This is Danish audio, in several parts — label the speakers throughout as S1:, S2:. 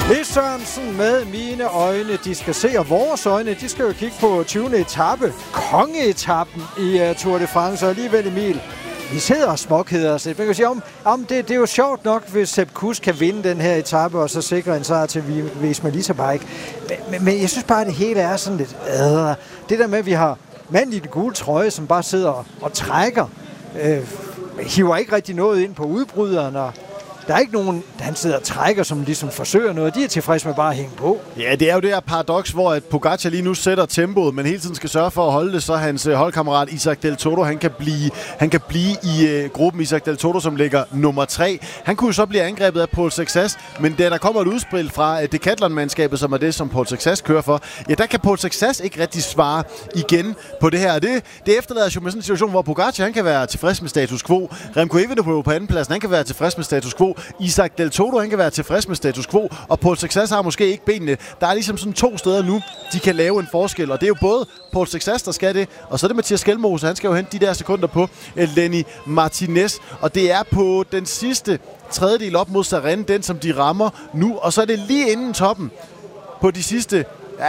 S1: Det er Sørensen med mine øjne. De skal se, og vores øjne, de skal jo kigge på 20. etape. Kongeetappen i Tour de France. Og alligevel, Emil, vi sidder og småkeder os. Man kan sige, det er jo sjovt nok, hvis Sepp Kuss kan vinde den her etape, og så sikre en sejr til Visma Lease-Bike. Men jeg synes bare, at det hele er sådan lidt... Det der med, at vi har mand i den gule trøje, som bare sidder og trækker, hiver ikke rigtig noget ind på udbryderen, og der er ikke nogen, han sidder og trækker, som ligesom forsøger noget. De er tilfredse med bare at hænge på.
S2: Ja, det er jo det her paradoks, hvor at Pogacar lige nu sætter tempoet, men hele tiden skal sørge for at holde det, så hans holdkammerat Isaac Del Toro, han kan blive i gruppen. Isaac Del Toro, som ligger nummer 3. Han kunne jo så blive angrebet af Paul Success, men da der kommer et udspil fra Decathlon-mandskabet, som er det, som Paul Success kører for, ja, der kan Paul Success ikke rigtig svare igen på det her. Det efterlader jo med sådan en situation, hvor Pogacar, han kan være tilfreds med status quo. Remco Evenepoel på andenpladsen, han kan være tilfreds med status quo. Isaac Del Toro, han kan være tilfreds med status quo, og Paul Success har måske ikke benene. Der er ligesom sådan 2 steder nu, de kan lave en forskel, og det er jo både Paul Success, der skal det, og så er det Mathias Skelmose, han skal jo hente de der sekunder på Lenny Martinez, og det er på den sidste tredjedel op mod Sarren, den som de rammer nu, og så er det lige inden toppen på de sidste,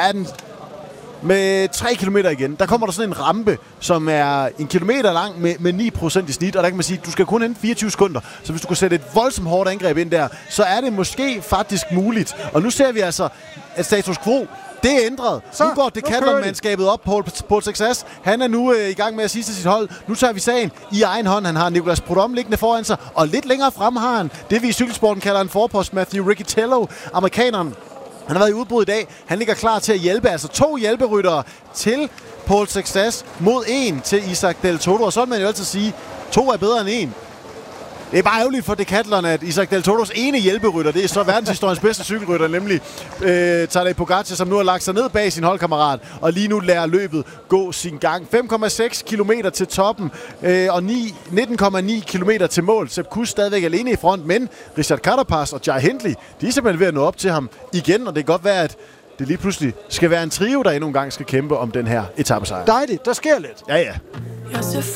S2: med 3 kilometer igen. Der kommer der sådan en rampe, som er 1 kilometer lang med 9% i snit, og der kan man sige, at du skal kun hente 24 sekunder. Så hvis du kan sætte et voldsomt hårdt angreb ind der, så er det måske faktisk muligt. Og nu ser vi altså, at status quo, det er ændret. Nu går Decathlon-mandskabet op. Paul Success, han er nu i gang med at sige til sit hold, nu tager vi sagen i egen hånd. Han har Nicolas Prudhomme liggende foran sig, og lidt længere frem har han det, vi i cykelsporten kalder en forpost, Matthew Riccitello, amerikaneren. Han har været i udbrud i dag. Han ligger klar til at hjælpe. Altså 2 hjælperyttere til Paul Success mod 1 til Isaac Del Toro. Og så vil man jo altid sige, 2 er bedre end 1. Det er bare ærgerligt for Decathlon, at Isaac Del Toros ene hjælperytter, det er så verdenshistoriens bedste cykelrytter, nemlig Tadej Pogacar, som nu har lagt sig ned bag sin holdkammerat, og lige nu lader løbet gå sin gang. 5,6 kilometer til toppen, og 19,9 kilometer til mål. Sepp Kuss stadigvæk alene i front, men Richard Carapaz og Jai Hindley, de er simpelthen ved at nå op til ham igen, og det kan godt være, at det lige pludselig skal være en trio, der endnu en gang skal kæmpe om den her etapesejr.
S1: Dejligt, der sker lidt.
S2: Ja.